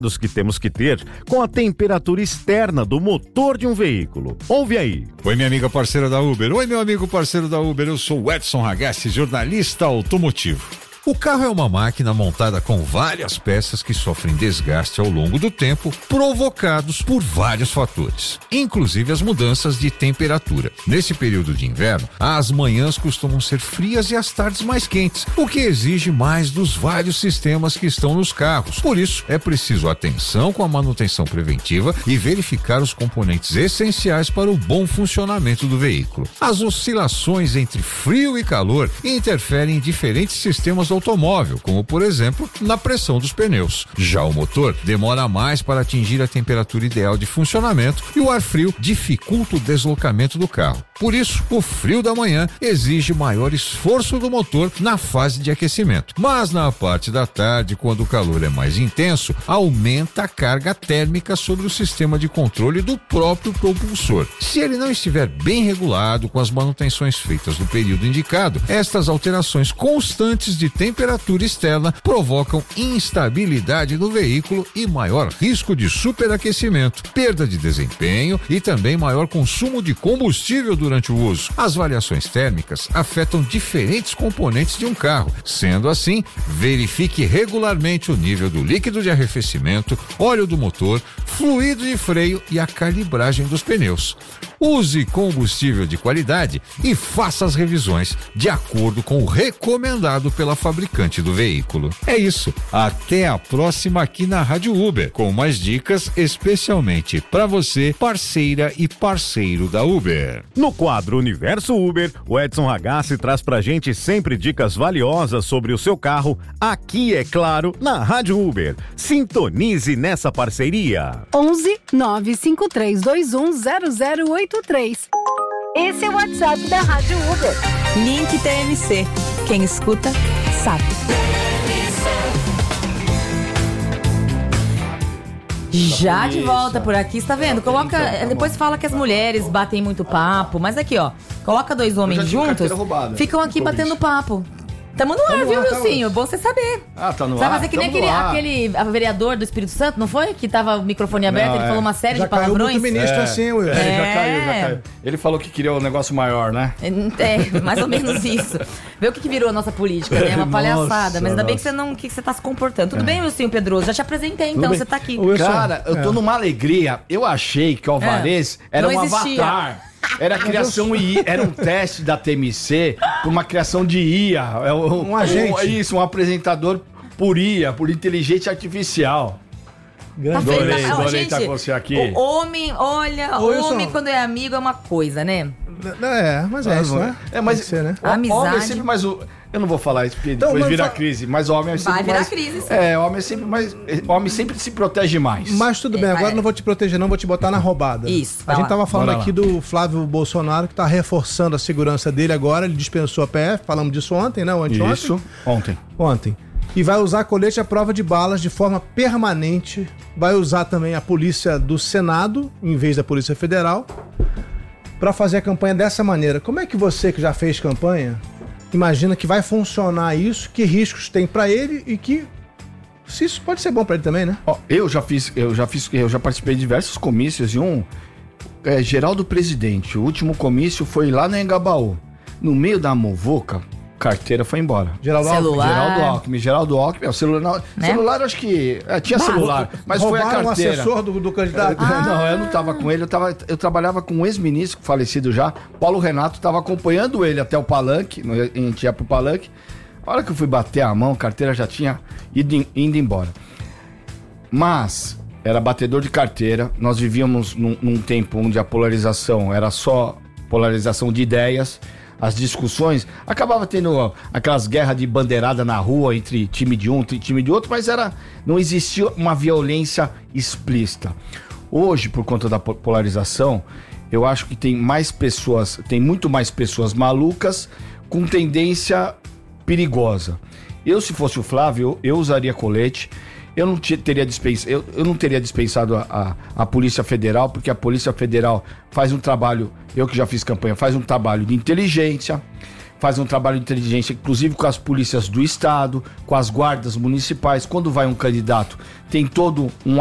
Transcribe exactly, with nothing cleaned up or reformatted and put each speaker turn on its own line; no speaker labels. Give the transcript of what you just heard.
que temos que ter com a temperatura externa do motor de um veículo. Ouve aí.
Oi, minha amiga parceira da Uber. Oi, meu amigo parceiro da Uber. Eu sou o Edson Ragazzi, jornalista automotivo. O carro é uma máquina montada com várias peças que sofrem desgaste ao longo do tempo, provocados por vários fatores, inclusive as mudanças de temperatura. Nesse período de inverno, as manhãs costumam ser frias e as tardes mais quentes, o que exige mais dos vários sistemas que estão nos carros. Por isso, é preciso atenção com a manutenção preventiva e verificar os componentes essenciais para o bom funcionamento do veículo. As oscilações entre frio e calor interferem em diferentes sistemas do automóvel, como por exemplo, na pressão dos pneus. Já o motor demora mais para atingir a temperatura ideal de funcionamento e o ar frio dificulta o deslocamento do carro. Por isso, o frio da manhã exige maior esforço do motor na fase de aquecimento. Mas na parte da tarde, quando o calor é mais intenso, aumenta a carga térmica sobre o sistema de controle do próprio propulsor. Se ele não estiver bem regulado com as manutenções feitas no período indicado, estas alterações constantes de temperatura externa provocam instabilidade no veículo e maior risco de superaquecimento, perda de desempenho e também maior consumo de combustível durante o uso. As variações térmicas afetam diferentes componentes de um carro. Sendo assim, verifique regularmente o nível do líquido de arrefecimento, óleo do motor, fluido de freio e a calibragem dos pneus. Use combustível de qualidade e faça as revisões de acordo com o recomendado pela fabricante do veículo. É isso. Até a próxima aqui na Rádio Uber, com mais dicas especialmente para você, parceira e parceiro da Uber.
No quadro Universo Uber, o Edson Ragazzi traz pra gente sempre dicas valiosas sobre o seu carro, aqui é claro, na Rádio Uber. Sintonize nessa parceria.
onze nove cinco três dois um zero zero oito três. Esse é o WhatsApp da Rádio Uber.
Link T M C. Quem escuta, sabe. Já de volta por aqui, está vendo? Coloca, depois fala que as mulheres batem muito papo, mas aqui, ó, coloca dois homens juntos, ficam aqui batendo papo. Tamo no ar, viu, Wilcinho? Bom você saber.
Ah, tá no
Vai
ar?
Vai fazer que nem aquele, aquele vereador do Espírito Santo, não foi? Que tava o microfone aberto,
não,
ele
é.
falou uma série
já
de palavrões.
Caiu muito ministro
é.
assim, Will. É, é. Já caiu, já caiu. Ele falou que queria um negócio maior, né?
É, mais ou menos isso. Vê o que, que virou a nossa política, né? Uma palhaçada. Nossa, mas ainda bem que você não, que você tá se comportando. Tudo é. bem, Wilcinho Pedroso? Já te apresentei, então, você tá aqui.
Cara, eu tô é. numa alegria. Eu achei que o Alvarez é. era não um existia. avatar. Era a criação I A, era um teste da T M C para uma criação de I A. Um, um agente. Um, isso, um apresentador por I A, por inteligência artificial.
Tá
adorei,
tá,
adorei estar com você aqui.
O homem, olha, o homem quando é amigo é uma coisa, né?
É, mas é isso, né?
É, mas
ser, né?
O
amizade.
Homem é sempre mais o... Eu não vou falar isso porque depois então, vira fa... crise, mas o homem é sempre
Vai virar
mais...
crise, sim.
É, o homem é sempre mais... O homem sempre se protege mais.
Mas tudo bem, é, agora é. não vou te proteger não, vou te botar na roubada.
Isso.
A gente tava falando
Bora
aqui
lá.
do Flávio Bolsonaro, que tá reforçando a segurança dele agora, ele dispensou a P F, falamos disso ontem, né? Anteontem?
Isso, ontem.
Ontem. E vai usar colete à prova de balas de forma permanente, vai usar também a polícia do Senado, em vez da Polícia Federal, para fazer a campanha dessa maneira. Como é que você, que já fez campanha, imagina que vai funcionar isso, que riscos tem para ele e que se isso pode ser bom para ele também, né?
Ó, eu já fiz, eu já fiz, eu já participei de diversos comícios e um é, Geraldo Presidente, o último comício foi lá no Engabaú, no meio da muvuca. Carteira foi embora.
Geraldo
celular.
Alckmin. Geraldo Alckmin. Geraldo Alckmin. O celular, né? celular acho que... É, tinha Básico. celular, mas
Roubaram
foi a carteira.
um assessor do, do candidato?
Ah. Não, eu não tava com ele. Eu, tava, eu trabalhava com um ex-ministro falecido já. Paulo Renato estava acompanhando ele até o palanque. A gente ia pro palanque. A hora que eu fui bater a mão, a carteira já tinha ido, indo embora. Mas... Era batedor de carteira. Nós vivíamos num, num tempo onde a polarização era só polarização de ideias. As discussões, acabava tendo ó, aquelas guerras de bandeirada na rua entre time de um e time de outro, mas era, não existia uma violência explícita. Hoje, por conta da polarização, eu acho que tem mais pessoas, tem muito mais pessoas malucas com tendência perigosa. Eu, se fosse o Flávio, eu, eu usaria colete. Eu não, teria dispens... eu, eu não teria dispensado a, a, a Polícia Federal, porque a Polícia Federal faz um trabalho, eu que já fiz campanha, faz um trabalho de inteligência, fazem um trabalho de inteligência, inclusive com as polícias do estado, com as guardas municipais. Quando vai um candidato, tem todo um